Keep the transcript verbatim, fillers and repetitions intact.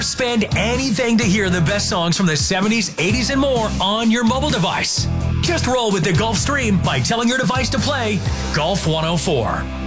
Spend anything to hear the best songs from the seventies, eighties, and more on your mobile device. Just roll with the Gulf Stream by telling your device to play Golf one oh four.